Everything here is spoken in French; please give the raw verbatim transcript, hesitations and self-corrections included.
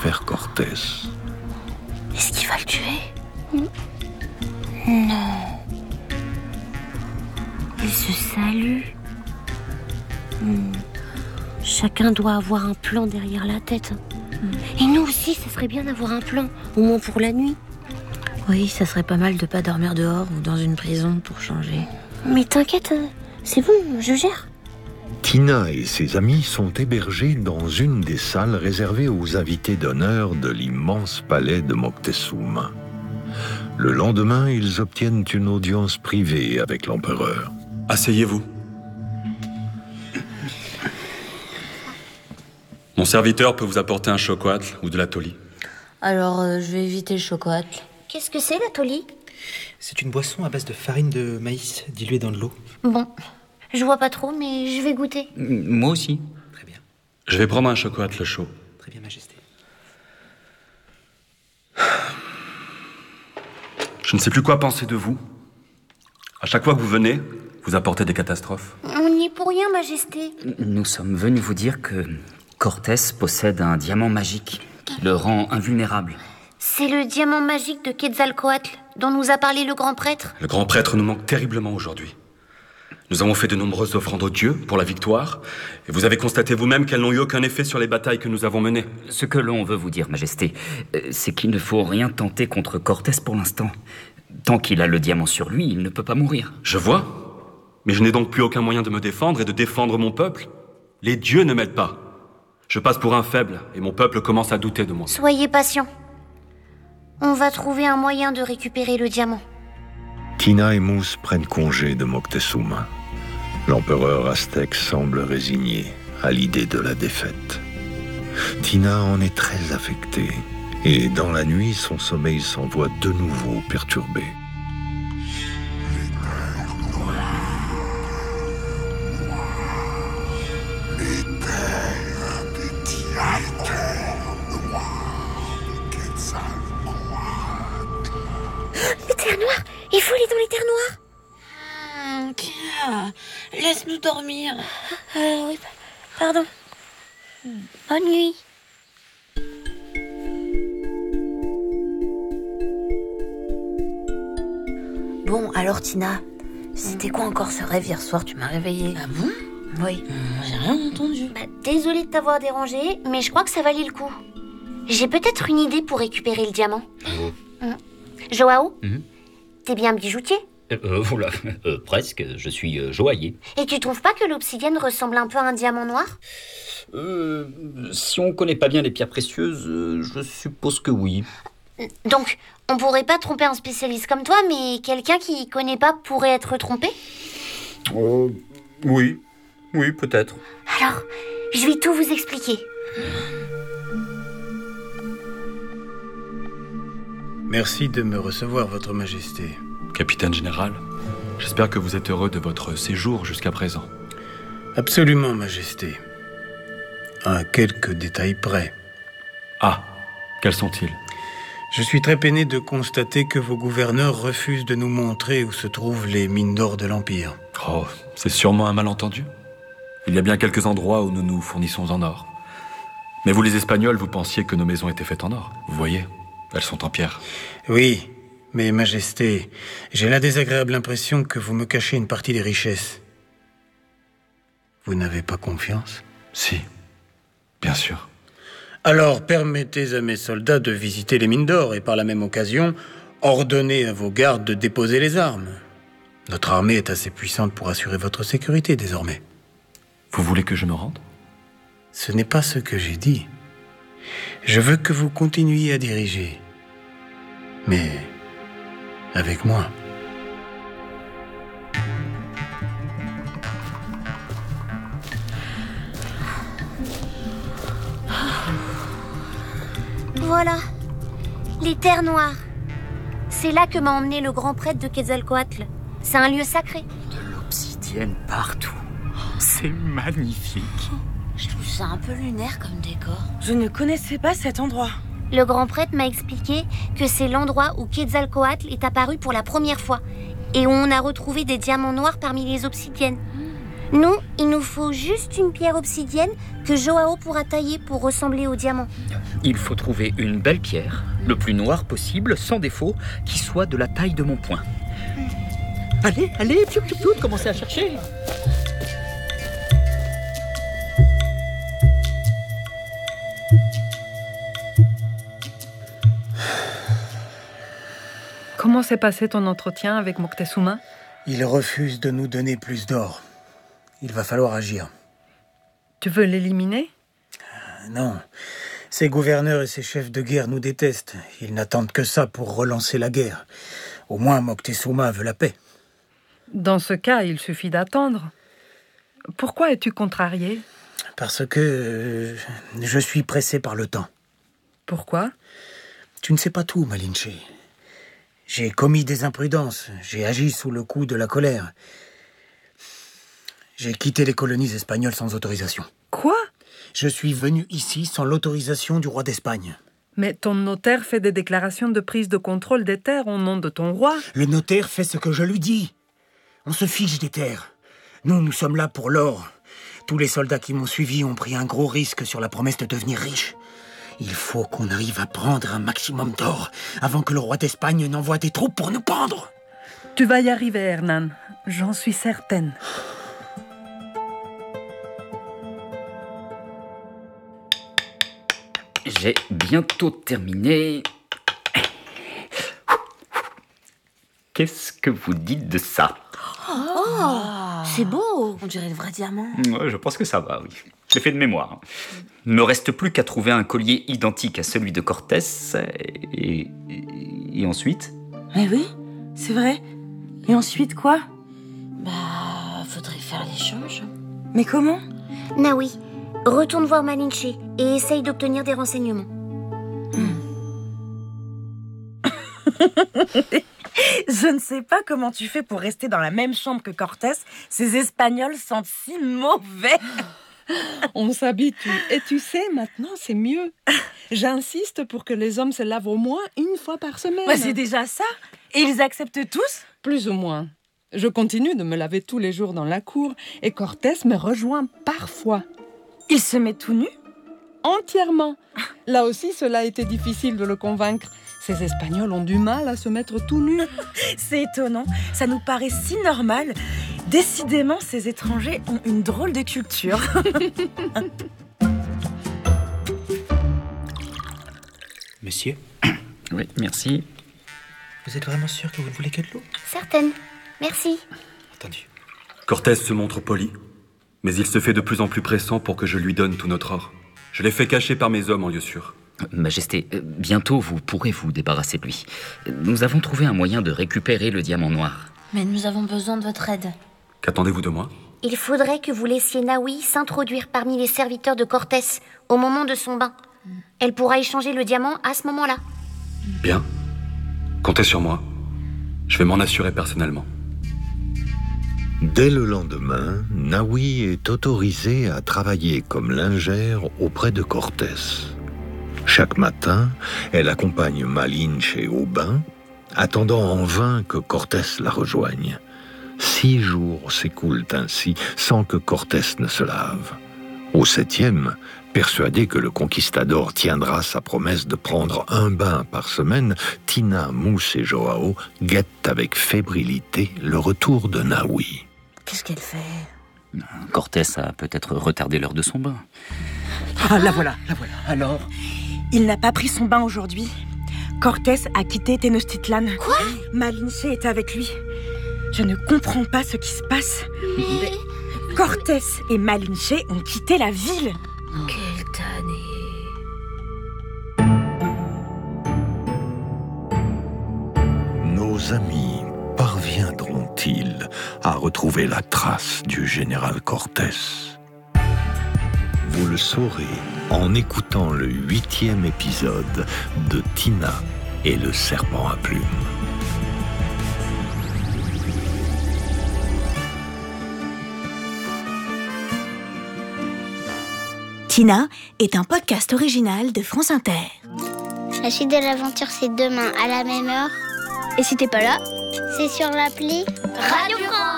vers Cortés. Est-ce qu'il va le tuer? Non. Ils se saluent. Hmm. Chacun doit avoir un plan derrière la tête. Et nous aussi, ça serait bien d'avoir un plan, au moins pour la nuit. Oui, ça serait pas mal de pas dormir dehors ou dans une prison pour changer. Mais t'inquiète, c'est bon, je gère. Tina et ses amis sont hébergés dans une des salles réservées aux invités d'honneur de l'immense palais de Moctezuma. Le lendemain, ils obtiennent une audience privée avec l'empereur. Asseyez-vous. Mon serviteur peut vous apporter un chocoatl ou de la toli. Alors, euh, je vais éviter le chocoatl. Qu'est-ce que c'est, la toli? C'est une boisson à base de farine de maïs diluée dans de l'eau. Bon, je vois pas trop, mais je vais goûter. Moi aussi. Très bien. Je vais prendre un chocoatl chaud. Très bien, Majesté. Je ne sais plus quoi penser de vous. À chaque fois que vous venez, vous apportez des catastrophes. On n'y est pour rien, Majesté. Nous sommes venus vous dire que Cortés possède un diamant magique qui le rend invulnérable. C'est le diamant magique de Quetzalcoatl dont nous a parlé le grand prêtre. Le grand prêtre nous manque terriblement aujourd'hui. Nous avons fait de nombreuses offrandes aux dieux pour la victoire, et vous avez constaté vous-même qu'elles n'ont eu aucun effet sur les batailles que nous avons menées. Ce que l'on veut vous dire, Majesté, c'est qu'il ne faut rien tenter contre Cortés pour l'instant. Tant qu'il a le diamant sur lui, il ne peut pas mourir. Je vois, mais je n'ai donc plus aucun moyen de me défendre et de défendre mon peuple. Les dieux ne m'aident pas. Je passe pour un faible, et mon peuple commence à douter de moi. Soyez patient. On va trouver un moyen de récupérer le diamant. Tina et Mousse prennent congé de Moctezuma. L'empereur aztèque semble résigné à l'idée de la défaite. Tina en est très affectée, et dans la nuit, son sommeil s'en voit de nouveau perturbé. Les terres noires! Il faut aller dans les terres noires! Hum, Tina, laisse-nous dormir. Euh, oui, pardon. Bonne nuit. Bon, alors Tina, c'était quoi encore ce rêve hier soir? Tu m'as réveillée. Ah bon? Oui. Hum, j'ai rien entendu. Bah, désolée de t'avoir dérangé, mais je crois que ça valait le coup. J'ai peut-être une idée pour récupérer le diamant. Oh. Hum. Joao, Mmh. t'es bien bijoutier? Euh, voilà, euh, presque, je suis euh, joaillier. Et tu trouves pas que l'obsidienne ressemble un peu à un diamant noir? Euh, si on connaît pas bien les pierres précieuses, euh, je suppose que oui. Donc, on pourrait pas tromper un spécialiste comme toi, mais quelqu'un qui connaît pas pourrait être trompé? Euh, oui, oui, peut-être. Alors, je vais tout vous expliquer. Merci de me recevoir, Votre Majesté. Capitaine général, j'espère que vous êtes heureux de votre séjour jusqu'à présent. Absolument, Majesté. À quelques détails près. Ah, quels sont-ils? Je suis très peiné de constater que vos gouverneurs refusent de nous montrer où se trouvent les mines d'or de l'Empire. Oh, c'est sûrement un malentendu. Il y a bien quelques endroits où nous nous fournissons en or. Mais vous les Espagnols, vous pensiez que nos maisons étaient faites en or. Vous voyez, elles sont en pierre. Oui, mais Majesté, j'ai la désagréable impression que vous me cachez une partie des richesses. Vous n'avez pas confiance? Si, bien sûr. Alors permettez à mes soldats de visiter les mines d'or et par la même occasion, ordonnez à vos gardes de déposer les armes. Notre armée est assez puissante pour assurer votre sécurité désormais. Vous voulez que je me rende? Ce n'est pas ce que j'ai dit. Je veux que vous continuiez à diriger. Mais avec moi. Voilà, les terres noires. C'est là que m'a emmené le grand prêtre de Quetzalcoatl. C'est un lieu sacré. De l'obsidienne partout. C'est magnifique. Je trouve ça un peu lunaire comme décor. Je ne connaissais pas cet endroit. Le grand prêtre m'a expliqué que c'est l'endroit où Quetzalcoatl est apparu pour la première fois et où on a retrouvé des diamants noirs parmi les obsidiennes. Nous, il nous faut juste une pierre obsidienne que Joao pourra tailler pour ressembler au diamant. Il faut trouver une belle pierre, le plus noire possible, sans défaut, qui soit de la taille de mon poing. Allez, allez, piou, piou, piou, commencez à chercher. Comment s'est passé ton entretien avec Moctezuma? Il refuse de nous donner plus d'or. Il va falloir agir. Tu veux l'éliminer? Non. Ses gouverneurs et ses chefs de guerre nous détestent. Ils n'attendent que ça pour relancer la guerre. Au moins, Moctezuma veut la paix. Dans ce cas, il suffit d'attendre. Pourquoi es-tu contrarié? Parce que euh, je suis pressé par le temps. Pourquoi? Tu ne sais pas tout, Malinche. J'ai commis des imprudences. J'ai agi sous le coup de la colère. J'ai quitté les colonies espagnoles sans autorisation. Quoi? Je suis venu ici sans l'autorisation du roi d'Espagne. Mais ton notaire fait des déclarations de prise de contrôle des terres au nom de ton roi. Le notaire fait ce que je lui dis. On se fiche des terres. Nous, nous sommes là pour l'or. Tous les soldats qui m'ont suivi ont pris un gros risque sur la promesse de devenir riches. Il faut qu'on arrive à prendre un maximum d'or avant que le roi d'Espagne n'envoie des troupes pour nous prendre. Tu vas y arriver, Hernan. J'en suis certaine. J'ai bientôt terminé. Qu'est-ce que vous dites de ça? Oh, c'est beau. On dirait le vrai diamant. Ouais, je pense que ça va, oui. Je l'ai fait de mémoire. Il ne me reste plus qu'à trouver un collier identique à celui de Cortés. Et, et, et ensuite? Mais oui, c'est vrai. Et ensuite, quoi? Bah, faudrait faire l'échange. Mais comment? Naoui, retourne voir Malinche et essaye d'obtenir des renseignements. Je ne sais pas comment tu fais pour rester dans la même chambre que Cortés. Ces Espagnols sentent si mauvais. On s'habitue. Et tu sais, maintenant, c'est mieux. J'insiste pour que les hommes se lavent au moins une fois par semaine. Bah, c'est déjà ça. Et ils acceptent tous? Plus ou moins. Je continue de me laver tous les jours dans la cour et Cortés me rejoint parfois. Il se met tout nu? Entièrement. Là aussi, cela a été difficile de le convaincre. Ces Espagnols ont du mal à se mettre tout nus. C'est étonnant. Ça nous paraît si normal. Décidément, ces étrangers ont une drôle de culture. Monsieur? Oui, merci. Vous êtes vraiment sûr que vous ne voulez que de l'eau? Certaine. Merci. Entendu. Cortés se montre poli, mais il se fait de plus en plus pressant pour que je lui donne tout notre or. Je l'ai fait cacher par mes hommes en lieu sûr. Majesté, bientôt vous pourrez vous débarrasser de lui. Nous avons trouvé un moyen de récupérer le diamant noir. Mais nous avons besoin de votre aide. Qu'attendez-vous de moi? Il faudrait que vous laissiez Naoui s'introduire parmi les serviteurs de Cortés au moment de son bain. Elle pourra échanger le diamant à ce moment-là. Bien. Comptez sur moi. Je vais m'en assurer personnellement. Dès le lendemain, Naoui est autorisée à travailler comme lingère auprès de Cortés. Chaque matin, elle accompagne Malinche au bain, attendant en vain que Cortés la rejoigne. Six jours s'écoulent ainsi sans que Cortés ne se lave. Au septième, persuadé que le conquistador tiendra sa promesse de prendre un bain par semaine, Tina, Mousse et Joao guettent avec fébrilité le retour de Naoui. Qu'est-ce qu'elle fait? Cortés a peut-être retardé l'heure de son bain. Ah, la voilà, la voilà. Alors? Il n'a pas pris son bain aujourd'hui. Cortés a quitté Tenochtitlan. Quoi? Malinche est avec lui. Je ne comprends pas ce qui se passe. Mais... Cortés et Malinche ont quitté la ville. Quelle tannée. Nos amis parviendront-ils à retrouver la trace du général Cortés? Vous le saurez en écoutant le huitième épisode de Tina et le serpent à plumes. Tina est un podcast original de France Inter. La suite de l'aventure, c'est demain à la même heure. Et si t'es pas là, c'est sur l'appli Radio France.